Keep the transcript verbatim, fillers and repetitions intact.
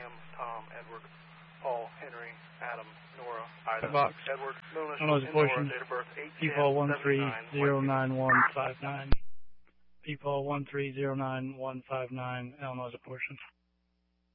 Sam, Tom, Edward, Paul, Henry, Adam, Nora, Ida, Box. Edward, Luna, Illinois and portion. Nora, date of birth eight P ten P A L one three seventy-nine, zero nine one five nine. P P A L one three zero nine one five nine, Illinois portion.